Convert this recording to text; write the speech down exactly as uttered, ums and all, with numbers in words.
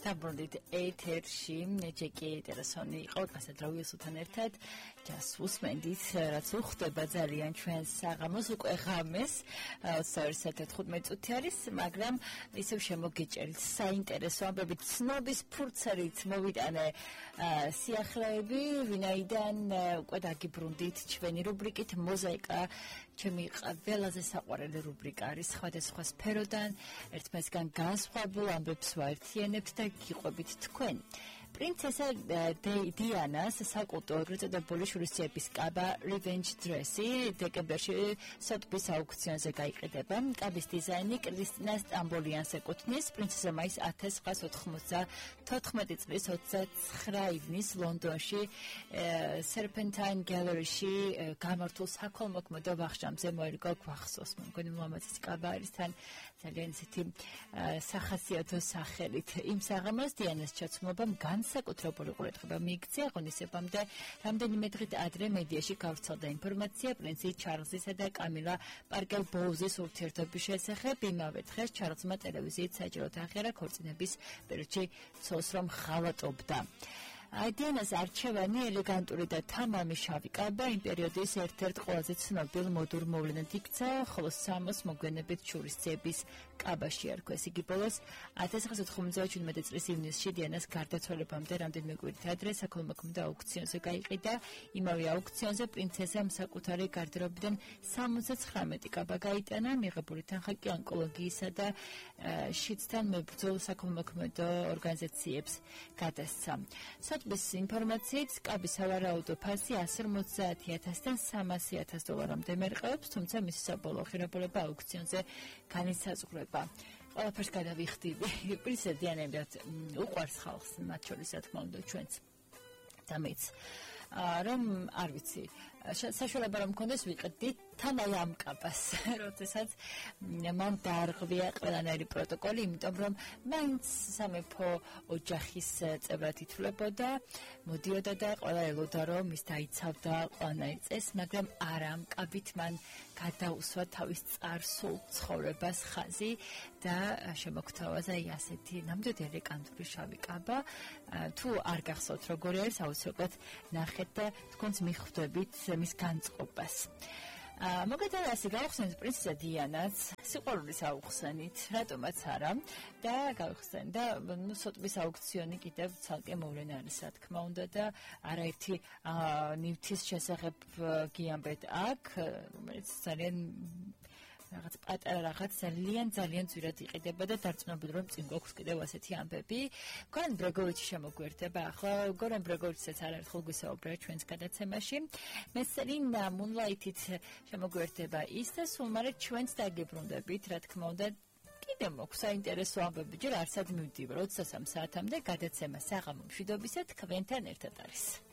დაბრუნდით ეთერში ჯეკი ტერასონი იყო გასადრავიოსთან ერთად ჯას უსმენდით რაც უხდება ძალიან ჩვენ საღამოს უკვე ღამეს ოცდაერთი თხუთმეტი წუთი არის მაგრამ ისევ შემოგიჭერით საინტერესო ამბები ცნობის ფურცელით მოვიტანე სიახლეები ვინაიდან უკვე დაგიბრუნდით ჩვენი რუბრიკით მოზაიკა ჩემი ყველაზე საყვარელი რუბრიკა არის სხვადასხვა სფეროდან ერთმანეთსგან განსხვავებულ ამბებს ვაერთიანებთ და გიყვებით თქვენ. პრინცესა დიანას საკულტურო წოდებული შურისძიების კაბა Revenge Dress-ი დეკემბერში სოტბის აუქციონზე გაიყიდება. კაბის დიზაინი კრისტინა სტამბოლიანს ეკუთვნის. პრინცესა მაის ათას ცხრაას ოთხმოცდათოთხმეტი წლის ოცდაცხრა ივნის ლონდონში Serpentine Gallery-ში გამართულ საქველმოქმედო ვახშამზე მოერგო გვახსოვს. მგონი მამაცის კაბა არის თან ძალიან ისეთი სახასიათო სახელით. იმ საღამოს დიანას ჩაცმულობამ განსაკუთრებული ყურადღება მიიქცია ღონისებამდე რამდენიმე დღით ადრე მედიაში გავრცელდა ინფორმაცია პრინცი ჩარლზისა და კამილა პარკერ ბოუზის ურთიერთობის შესახებ. იმავე დღეს ჩარლზმა ტელევიზიით საჯაროდ აღიარა ქორწინების პერიოდში ცოლს რომ ხალატობდა. დიანას არჩევანი ელეგანტური და თამამი შავი კაბა იმ პერიოდის ერთ-ერთ ყველაზე ცნობილ მოდურ მოვლენად იქცა, ხოლო სამოს მოგვიანებით შურისძიების კაბა შეარქვეს. იგი ბოლოს ათას ცხრაას ოთხმოცდაჩვიდმეტი წლის ივნისში დიანას გარდაცვალებამდე რამდენიმე კვირით ადრე საქველმოქმედო აუქციონზე გაიყიდა. იმავე აუქციონზე პრინცესამ საკუთარი გარდერობიდან სამოცდაცხრამეტი კაბა გაიტანა. მიღებული თანხა კი ონკოლოგიისა და შიდსთან მებრძოლ საქველმოქმედო ორგანიზაციებს გადასცა. სოტბის ინფორმაციით კაბის სავარაუდო ფასი ასი ათას ათასიდან სამასი ათას დოლარამდე მერყეობს, თუმცა მისი საბოლოო ღირებულება აუქციონზე განისაზღვრება. ყველაფერს გადავიხდები. პრინცესა დიანა უყვარს ხალხს, მათ შორის რა თქმა უნდა ჩვენც და მეც. რომ არ ვიცი, საშუალება რომ მქონდეს ვიყდი თან აი ამ კაბას, როდესაც მან დაარღვია ყველანაირი პროტოკოლი, იმიტომ რომ მაინც სამეფო ოჯახის წევრად ითვლებოდა, მოდიოდა და ყველა ელოდა რომ ის დაიცავდა ყველანაირ წესს, მაგრამ არა ამ კაბით მან გადაუსვა თავის წარსულ ცხოვრებას ხაზი და შემოგთავაზა ასეთი ნამდვილად ელეგანტური შავი კაბა. თუ არ გახსოვთ როგორი არის, აუცილებლად ნახეთ და თქვენც მიხვდებით მის განწყობას. მოგეცადეთ ასე გავხსენეთ პრინცესა დიანაც სიყვარულის აუხსენით, რატომაც არა და გავხსენ და ნუ სოტბის აუქციონი კიდევ ცალკე მოვლენა არის რა თქმა უნდა და არაერთი ნივთის შესახებ გიამბეთ აქ, რომელიც ძალიან რაღაც პატარა რაღაც ძალიან ძალიან ძვირად იყიდება და დარწმუნებული რომ წინ გვაქვს კიდევ ასეთი ამბები. გორან ბრეგოვიჩი შემოგვერდება ახლა. გორან ბრეგოვიჩიც არაერთხელ გვისაუბრა ჩვენს გადაცემაში. მესელინა მუნლაითით შემოგვერდება ის და სულ მალე ჩვენც დაგიბრუნდებით, რა თქმა უნდა. კიდევ მოგვს საინტერესო ამბები, ჯერ არსად მივდივარ ოცდასამ საათამდე გადაცემა საღამო მშვიდობისა თქვენთან ერთად არის.